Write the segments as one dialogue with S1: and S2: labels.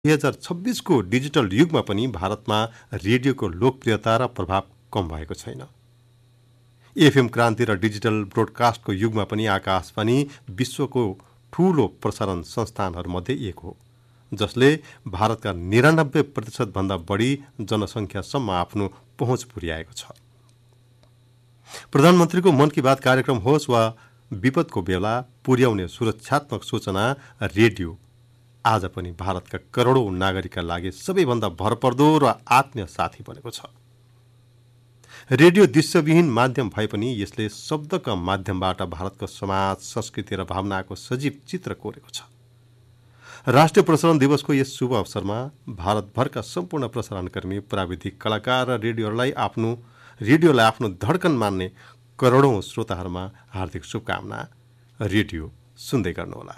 S1: 2026 को डिजिटल युगमा पनि भारतमा रेडियोको लोकप्रियता र प्रभाव कम भएको छैन। एफएम क्रान्ति र डिजिटल ब्रोडकास्टको युगमा पनि आकाशवाणी विश्वको ठूलो प्रसारण संस्थानहरूमध्ये एक हो, जसले भारतका 99% भन्दा बढी जनसङ्ख्यासम्म आफ्नो पहुँच पुर्याएको छ। प्रधानमन्त्रीको मन की बात कार्यक्रम होस् वा विपदको बेला पुर्याउने सुरक्षात्मक सूचना, रेडियो आज पनि भारतका करोडौं नागरिकका लागि सबैभन्दा भरपर्दो र आत्मीय साथी बनेको छ। रेडियो दृश्यविहीन माध्यम भए पनि यसले शब्दका माध्यमबाट भारतको समाज, संस्कृति र भावनाको सजीव चित्र कोरेको छ। राष्ट्रिय प्रसारण दिवसको यस शुभ अवसरमा भारतभरका सम्पूर्ण प्रसारणकर्मी, प्राविधिक कलाकार र रेडियोलाई आफ्नो धड्कन मान्ने करोडौं श्रोताहरूमा हार्दिक शुभकामना। रेडियो सुन्दै गर्नुहोला।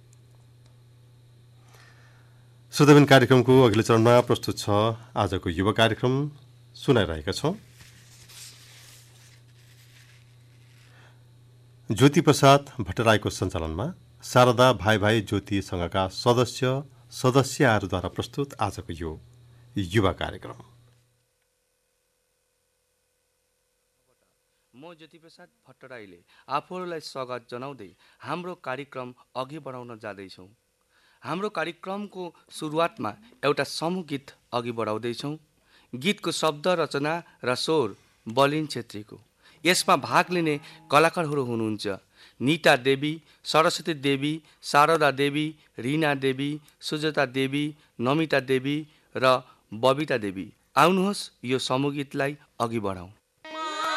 S1: श्रोताबिन, कार्यक्रमको अघिल्लो चरणमा प्रस्तुत छ आजको युवा कार्यक्रम। सुनाइरहेका छौं ज्योति प्रसाद भट्टराईको सञ्चालनमा शारदा भाइ भाइ ज्योति संघका सदस्यहरूद्वारा प्रस्तुत आजको यो युवा कार्यक्रम।
S2: म ज्योति प्रसाद भट्टराईले आफूहरूलाई स्वागत जनाउँदै हाम्रो कार्यक्रम अघि बढाउन जाँदैछौँ। हाम्रो कार्यक्रमको सुरुवातमा एउटा समूह गीत अघि बढाउँदैछौँ। गीतको शब्द रचना र स्वर बलिन छेत्रीको। यसमा भाग लिने कलाकारहरू हुनुहुन्छ नीता देवी, सरस्वती देवी, शारदा देवी, रीना देवी, सुजाता देवी, नमिता देवी र बबिता देवी। आउनुहोस् यो समूह गीतलाई अघि बढाउँ।